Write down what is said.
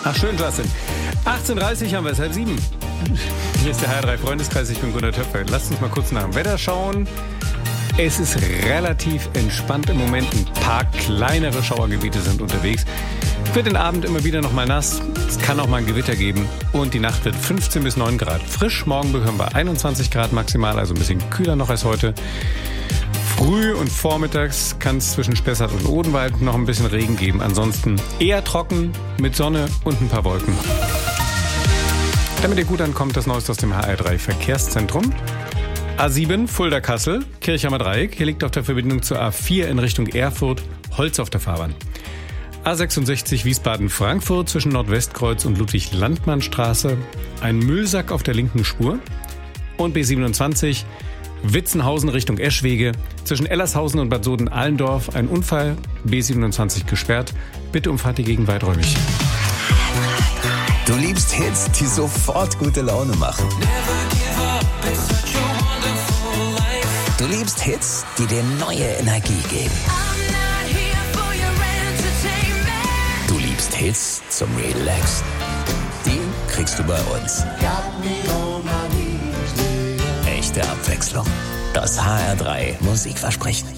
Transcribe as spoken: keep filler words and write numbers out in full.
Ach, schön, Justin. achtzehn Uhr dreißig haben wir es, halb sieben. Hier ist der H R drei Freundeskreis, ich bin Gunnar Töpfer. Lasst uns mal kurz nach dem Wetter schauen. Es ist relativ entspannt im Moment. Ein paar kleinere Schauergebiete sind unterwegs. Wird den Abend immer wieder noch mal nass. Es kann auch mal ein Gewitter geben. Und die Nacht wird fünfzehn bis neun Grad frisch. Morgen bekommen wir einundzwanzig Grad maximal, also ein bisschen kühler noch als heute. Früh und vormittags kann es zwischen Spessart und Odenwald noch ein bisschen Regen geben. Ansonsten eher trocken mit Sonne und ein paar Wolken. Damit ihr gut ankommt, das Neueste aus dem H R drei Verkehrszentrum. A sieben Fulda-Kassel, Kirchheimer Dreieck. Hier liegt auf der Verbindung zur A vier in Richtung Erfurt Holz auf der Fahrbahn. A sechsundsechzig Wiesbaden-Frankfurt zwischen Nordwestkreuz und Ludwig-Landmann-Straße. Ein Müllsack auf der linken Spur. Und B siebenundzwanzig Witzenhausen Richtung Eschwege. Zwischen Ellershausen und Bad Soden-Allendorf ein Unfall. B siebenundzwanzig gesperrt. Bitte umfahrt die Gegend weiträumig. Du liebst Hits, die sofort gute Laune machen. Du liebst Hits, die dir neue Energie geben. Du liebst Hits zum Relaxen. Die kriegst du bei uns. Echte Abwechslung. Das H R drei Musikversprechen.